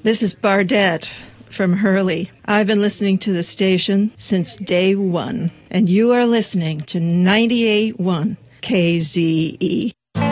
This is Bardette from Hurley. I've been listening to the station since day one, and you are listening to 98.1 KZE.